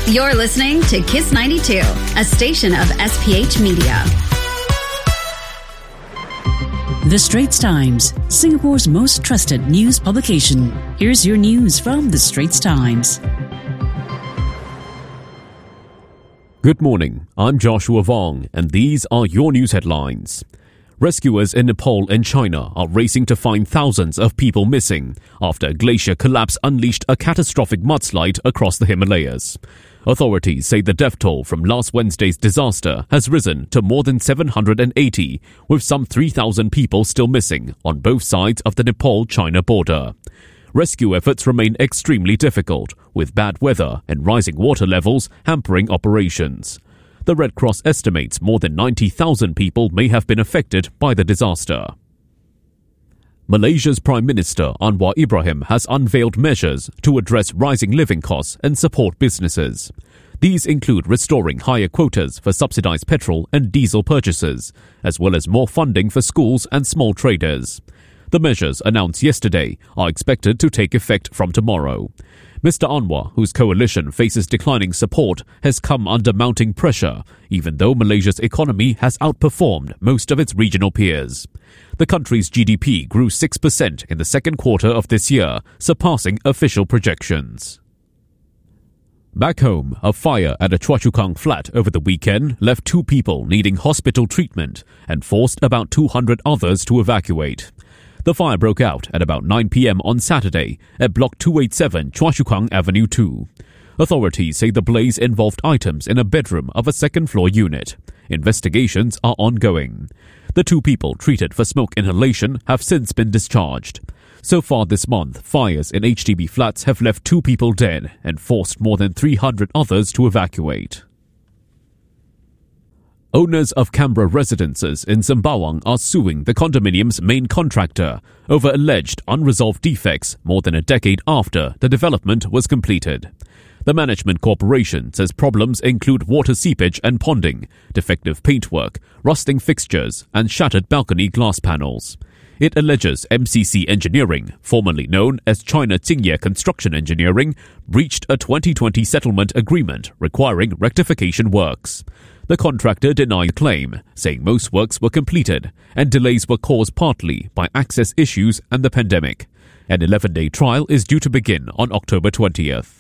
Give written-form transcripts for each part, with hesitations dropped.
You're listening to Kiss 92, a station of SPH Media. The Straits Times, Singapore's most trusted news publication. Here's your news from The Straits Times. Good morning, I'm Joshua Vong, and these are your news headlines. Rescuers in Nepal and China are racing to find thousands of people missing after a glacier collapse unleashed a catastrophic mudslide across the Himalayas. Authorities say the death toll from last Wednesday's disaster has risen to more than 780, with some 3,000 people still missing on both sides of the Nepal-China border. Rescue efforts remain extremely difficult, with bad weather and rising water levels hampering operations. The Red Cross estimates more than 90,000 people may have been affected by the disaster. Malaysia's Prime Minister Anwar Ibrahim has unveiled measures to address rising living costs and support businesses. These include restoring higher quotas for subsidized petrol and diesel purchases, as well as more funding for schools and small traders. The measures announced yesterday are expected to take effect from tomorrow. Mr. Anwar, whose coalition faces declining support, has come under mounting pressure, even though Malaysia's economy has outperformed most of its regional peers. The country's GDP grew 6% in the second quarter of this year, surpassing official projections. Back home, a fire at a Choa Chu Kang flat over the weekend left 2 people needing hospital treatment and forced about 200 others to evacuate. The fire broke out at about 9 p.m. on Saturday at Block 287 Choa Chu Kang Avenue 2. Authorities say the blaze involved items in a bedroom of a second-floor unit. Investigations are ongoing. The 2 people treated for smoke inhalation have since been discharged. So far this month, fires in HDB flats have left 2 people dead and forced more than 300 others to evacuate. Owners of Canberra residences in Sembawang are suing the condominium's main contractor over alleged unresolved defects more than a decade after the development was completed. The management corporation says problems include water seepage and ponding, defective paintwork, rusting fixtures, and shattered balcony glass panels. It alleges MCC Engineering, formerly known as China Tsingye Construction Engineering, breached a 2020 settlement agreement requiring rectification works. The contractor denied claim, saying most works were completed and delays were caused partly by access issues and the pandemic. An 11-day trial is due to begin on October 20th.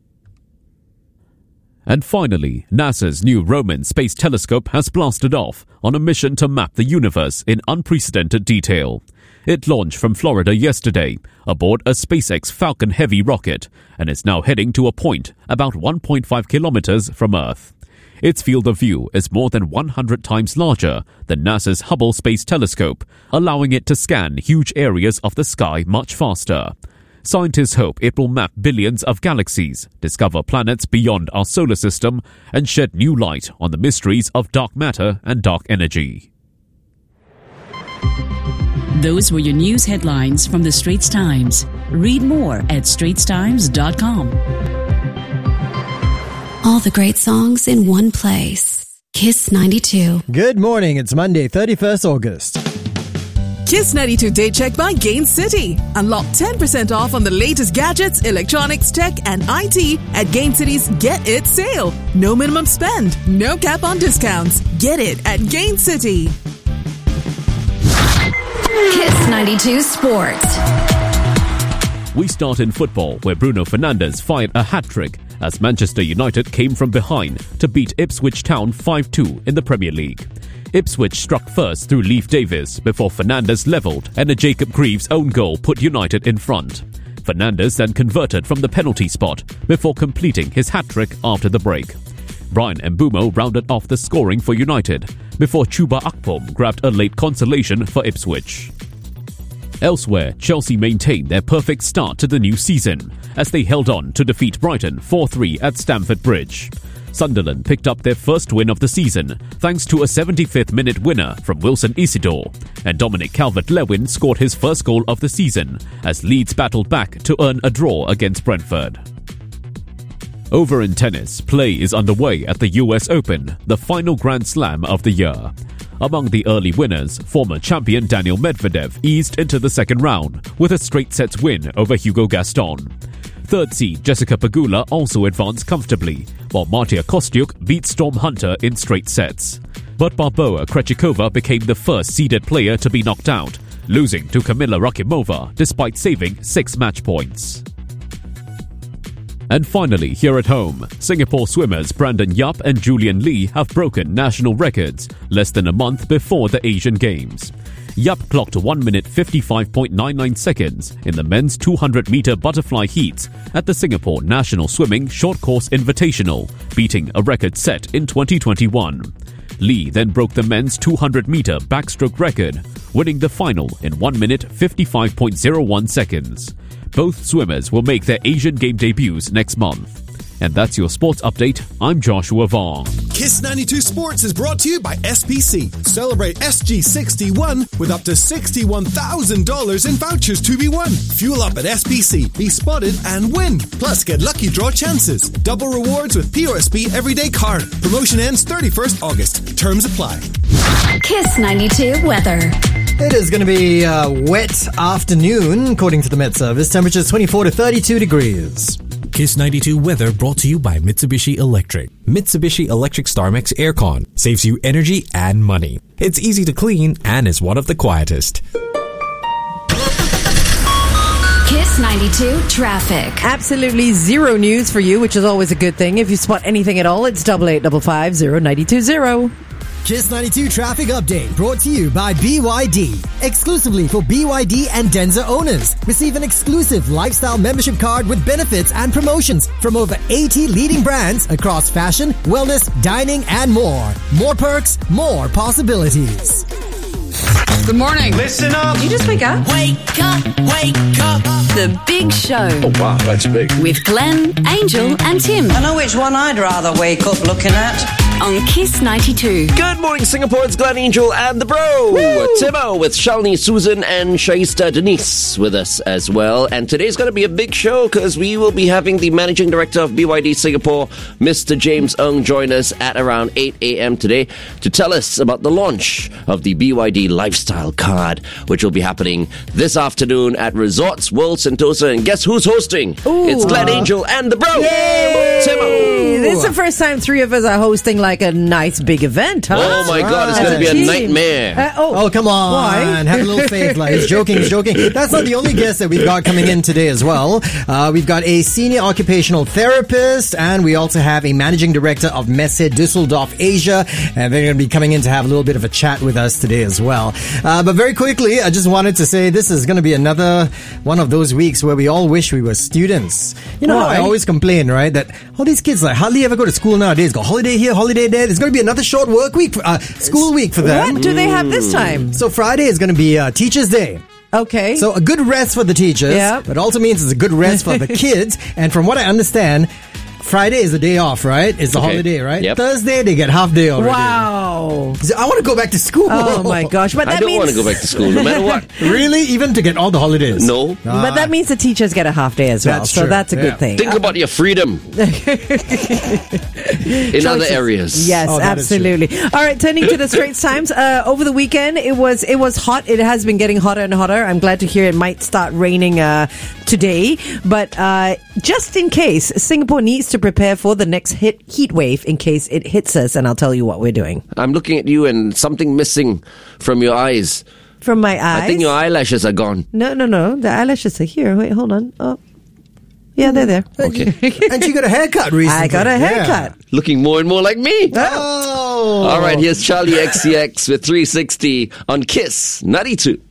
And finally, NASA's new Roman space telescope has blasted off on a mission to map the universe in unprecedented detail. It launched from Florida yesterday aboard a SpaceX Falcon Heavy rocket and is now heading to a point about 1.5 kilometers from Earth. Its field of view is more than 100 times larger than NASA's Hubble Space Telescope, allowing it to scan huge areas of the sky much faster. Scientists hope it will map billions of galaxies, discover planets beyond our solar system, and shed new light on the mysteries of dark matter and dark energy. Those were your news headlines from The Straits Times. Read more at straitstimes.com. All the great songs in one place. Kiss 92. Good morning, it's Monday, 31st August. Kiss 92 Day Check by Gain City. Unlock 10% off on the latest gadgets, electronics, tech and IT at Gain City's Get It sale. No minimum spend, no cap on discounts. Get it at Gain City. Kiss 92 Sports. We start in football, where Bruno Fernandes fired a hat-trick as Manchester United came from behind to beat Ipswich Town 5-2 in the Premier League. Ipswich struck first through Leif Davis before Fernandes levelled and a Jacob Greaves own goal put United in front. Fernandes then converted from the penalty spot before completing his hat-trick after the break. Brian Mbeumo rounded off the scoring for United before Chuba Akpom grabbed a late consolation for Ipswich. Elsewhere, Chelsea maintained their perfect start to the new season as they held on to defeat Brighton 4-3 at Stamford Bridge. Sunderland picked up their first win of the season thanks to a 75th-minute winner from Wilson Isidore, and Dominic Calvert-Lewin scored his first goal of the season as Leeds battled back to earn a draw against Brentford. Over in tennis, play is underway at the US Open, the final Grand Slam of the year. Among the early winners, former champion Daniil Medvedev eased into the second round with a straight sets win over Hugo Gaston. Third seed Jessica Pegula also advanced comfortably, while Martia Kostyuk beat Storm Hunter in straight sets. But Barbora Krejcikova became the first seeded player to be knocked out, losing to Kamila Rakimova despite saving 6 match points. And finally, here at home, Singapore swimmers Brandon Yap and Julian Lee have broken national records less than a month before the Asian Games. Yap clocked 1 minute 55.99 seconds in the men's 200-meter butterfly heats at the Singapore National Swimming Short Course Invitational, beating a record set in 2021. Lee then broke the men's 200-meter backstroke record, winning the final in 1 minute 55.01 seconds. Both swimmers will make their Asian Game debuts next month. And that's your sports update. I'm Joshua Vong. Kiss 92 Sports is brought to you by SPC. Celebrate SG61 with up to $61,000 in vouchers to be won. Fuel up at SPC, be spotted and win. Plus, get lucky draw chances. Double rewards with POSB Everyday Card. Promotion ends 31st August. Terms apply. Kiss 92 weather. It is going to be a wet afternoon, according to the Met Service. Temperatures 24 to 32 degrees. Kiss 92 weather brought to you by Mitsubishi Electric. Mitsubishi Electric StarMax Aircon saves you energy and money. It's easy to clean and is one of the quietest. Kiss 92 traffic. Absolutely zero news for you, which is always a good thing. If you spot anything at all, it's 8855-0920. Kiss 92 traffic update brought to you by BYD. Exclusively for BYD and Denza owners. Receive an exclusive lifestyle membership card with benefits and promotions from over 80 leading brands across fashion, wellness, dining, and more. More perks, more possibilities. Good morning. Listen up. Did you just wake up? Wake up, wake up. The Big Show. Oh, wow, that's big. With Glenn, Angel, and Tim. I know which one I'd rather wake up looking at. On Kiss 92. Good morning, Singapore. It's Glenn Angel and the bro. Timo with Shalini Susan and Shaista Denise with us as well. And today's going to be a big show because we will be having the managing director of BYD Singapore, Mr. James Ng, join us at around 8 a.m. today to tell us about the launch of the BYD Lifestyle Card, which will be happening this afternoon at Resorts World Sentosa. And guess who's hosting? It's Glenn Angel and the bro. Yay! Timo. This is the first time three of us are hosting like a nice big event, huh? Oh my God, it's going to be a nightmare. Oh, come on. Why? Have a little faith. Like, he's joking. That's not the only guest that we've got coming in today as well. We've got a senior occupational therapist, and we also have a managing director of Messe Düsseldorf Asia, and they're going to be coming in to have a little bit of a chat with us today as well. But very quickly, I just wanted to say this is going to be another one of those weeks where we all wish we were students. You know how I always complain, right, that all these kids like hardly ever go to school nowadays. Got holiday here, holiday there. There's going to be another short work week, school week for them. What do they have this time? So Friday is going to be Teachers' Day. Okay. So a good rest for the teachers. Yeah. But also means it's a good rest for the kids. And from what I understand, Friday is the day off, right? It's the holiday, right? Yep. Thursday, they get half day already. Wow. So I want to go back to school. Oh my gosh. But that I don't want to go back to school, no matter what. Really? Even to get all the holidays? No. But that means the teachers get a half day as well. That's so true. that's a good thing. Think about your freedom in other areas. Yes, absolutely. All right, turning to the Straits Times. Over the weekend, it was hot. It has been getting hotter and hotter. I'm glad to hear it might start raining today. But just in case, Singapore needs to prepare for the next heat wave in case it hits us, and I'll tell you what we're doing. I'm looking at you and something missing from your eyes. From my eyes? I think your eyelashes are gone. No. The eyelashes are here. Wait, hold on. Oh. Yeah, they're there. Okay. And she got a haircut recently. I got a haircut. Looking more and more like me. Oh. All right, here's Charlie XCX with 360 on Kiss 92.